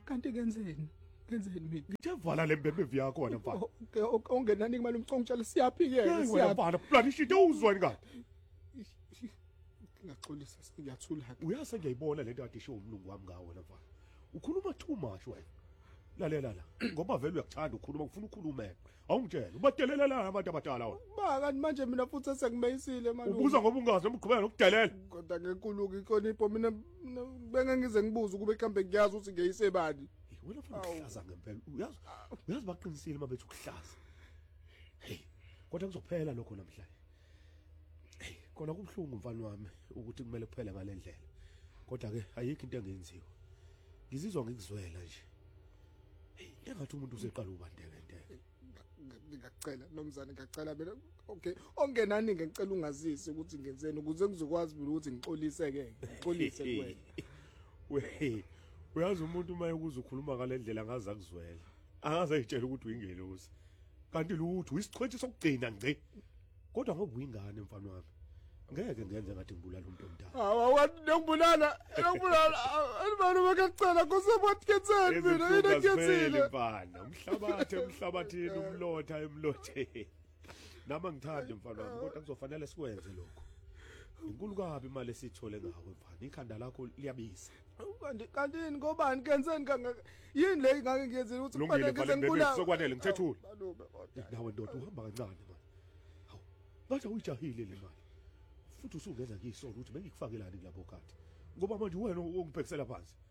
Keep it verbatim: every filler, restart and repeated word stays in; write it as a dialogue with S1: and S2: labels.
S1: kanti kenzeni kenzeni mina
S2: ngithavala lembebevu yakho wena mfana
S1: ongenani imali umcongitshela siyaphi ke
S2: wena mfana plan shit awuzwani kanti
S1: ngaxolisa ngiyathula
S2: uyase ngiyayibona lento kade isho umlungu wami ngawe wena mfana ukhuluma too much wena lalela la ngoba vele uyakuthanda ukukhuluma ufuna ukukhuluma awungitshela ubadelela la abantu abadala wona
S1: ba kanti manje mina futhi sengimeyisile manje
S2: ubuza ngoba ungazi noma uqhubeka nokudelela
S1: kodwa ngenkuluku ihlonipho mina benge ngize ngibuza ukube mhlambe ngiyazi ukuthi ngiyisebani
S2: wena ufuna ukuhlaza ngempela uyazi uyazi baqinisile mabethu ukuhlaza hey kodwa kuzophela lokho namhlanje hey kona kubhlungu mfana wami ukuthi kumele kuphele ngalendlela kodwa ke ayikho into engenziwa ngizizwa ngikuzwela nje hey engathi umuntu useqala ubandeke ndeke
S1: ngicela nomzana ngicela mina okay ongenani ngicela ungazisi ukuthi ngenzeni ukuze ngizokwazi mina ukuthi ngixolise ke ngixolise kuwena
S2: we uyazi umuntu maye ukuze ukhuluma ngalendlela ngaza kuzwela angaze ayitshela ukuthi uyingelosi kanti lutho isichwethi sokugcina ngce kodwa ngoba uyingane mfana wami ngeke ngenze ngathi ngibulala umuntu omdala
S1: hawa wathi ngibulala ngibulala abantu bakacela kusebathi kenzeni mina yini ngiyenzile
S2: mfana umhlabathe emhlabathini umlotha emlotheni nama ngithanda mfana wami kodwa kuzofanele sikwenze lokho inkulu kabi imali esithole ngawe mfana ikhanda lakho liyabisa
S1: kanti kanti ngobani kenzeni kangaka yini le ngake ngiyenzile ukuthi kufanele ngize ngibulala
S2: sokwanele ngithethule nawe ndoda uhamba kancane manje hawu bathi uyijahile le mali futhi usungenza ngiyisola ukuthi bengikufakelani kulabo kati ngoba manje wena ongibhekisela phansi